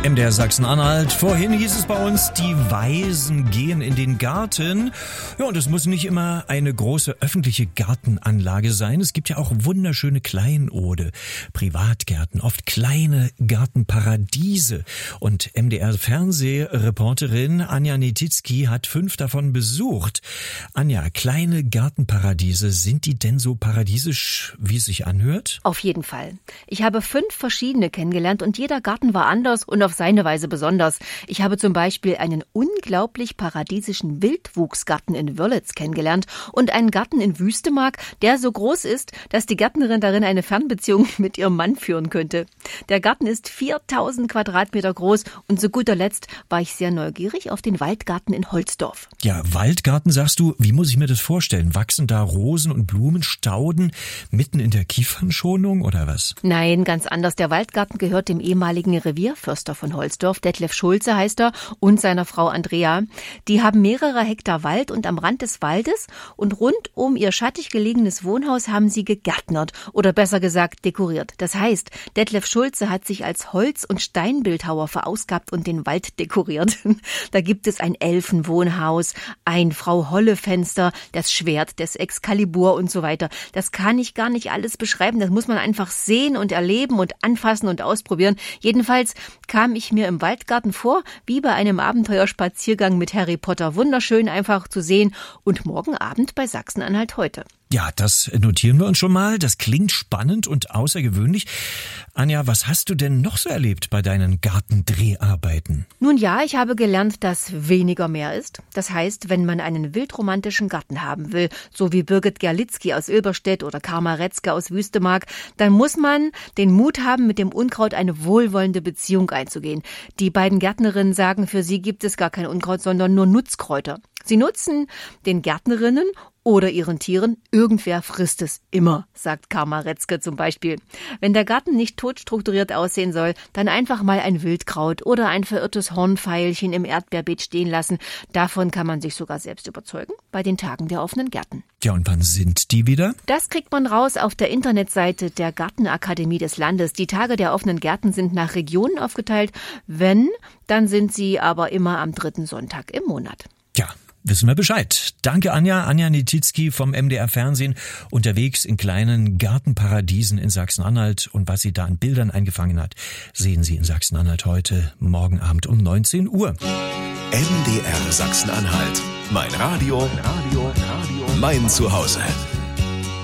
MDR Sachsen-Anhalt. Vorhin hieß es bei uns, die Weisen gehen in den Garten. Ja, und es muss nicht immer eine große öffentliche Gartenanlage sein. Es gibt ja auch wunderschöne Kleinode, Privatgärten, oft kleine Gartenparadiese. Und MDR-Fernsehreporterin Anja Nietitzki hat 5 davon besucht. Anja, kleine Gartenparadiese, sind die denn so paradiesisch, wie es sich anhört? Auf jeden Fall. Ich habe 5 verschiedene kennengelernt und jeder Garten war anders und auf seine Weise besonders. Ich habe zum Beispiel einen unglaublich paradiesischen Wildwuchsgarten in Wörlitz kennengelernt und einen Garten in Wüstemark, der so groß ist, dass die Gärtnerin darin eine Fernbeziehung mit ihrem Mann führen könnte. Der Garten ist 4000 Quadratmeter groß und zu guter Letzt war ich sehr neugierig auf den Waldgarten in Holzdorf. Ja, Waldgarten sagst du, wie muss ich mir das vorstellen? Wachsen da Rosen und Blumenstauden mitten in der Kiefernschonung oder was? Nein, ganz anders. Der Waldgarten gehört dem ehemaligen Revierförster von Holzdorf, Detlef Schulze heißt er, und seiner Frau Andrea. Die haben mehrere Hektar Wald und am Rand des Waldes und rund um ihr schattig gelegenes Wohnhaus haben sie gegärtnert oder besser gesagt dekoriert. Das heißt, Detlef Schulze hat sich als Holz- und Steinbildhauer verausgabt und den Wald dekoriert. Da gibt es ein Elfenwohnhaus, ein Frau-Holle-Fenster, das Schwert des Excalibur und so weiter. Das kann ich gar nicht alles beschreiben. Das muss man einfach sehen und erleben und anfassen und ausprobieren. Jedenfalls kam ich mir im Waldgarten vor, wie bei einem Abenteuerspaziergang mit Harry Potter. Wunderschön einfach zu sehen und morgen Abend bei Sachsen-Anhalt heute. Ja, das notieren wir uns schon mal. Das klingt spannend und außergewöhnlich. Anja, was hast du denn noch so erlebt bei deinen Gartendreharbeiten? Nun ja, ich habe gelernt, dass weniger mehr ist. Das heißt, wenn man einen wildromantischen Garten haben will, so wie Birgit Gerlitzky aus Ilberstedt oder Karma Retzke aus Wüstemark, dann muss man den Mut haben, mit dem Unkraut eine wohlwollende Beziehung einzugehen. Die beiden Gärtnerinnen sagen, für sie gibt es gar kein Unkraut, sondern nur Nutzkräuter. Sie nutzen den Gärtnerinnen oder ihren Tieren. Irgendwer frisst es immer, sagt Karma Retzke zum Beispiel. Wenn der Garten nicht tot strukturiert aussehen soll, dann einfach mal ein Wildkraut oder ein verirrtes Hornfeilchen im Erdbeerbeet stehen lassen. Davon kann man sich sogar selbst überzeugen bei den Tagen der offenen Gärten. Ja, und wann sind die wieder? Das kriegt man raus auf der Internetseite der Gartenakademie des Landes. Die Tage der offenen Gärten sind nach Regionen aufgeteilt. Wenn, dann sind sie aber immer am 3. Sonntag im Monat. Ja, wissen wir Bescheid. Danke, Anja. Anja Nietitzki vom MDR Fernsehen, unterwegs in kleinen Gartenparadiesen in Sachsen-Anhalt. Und was sie da an Bildern eingefangen hat, sehen Sie in Sachsen-Anhalt heute, morgen Abend um 19 Uhr. MDR Sachsen-Anhalt. Mein Radio, mein Zuhause.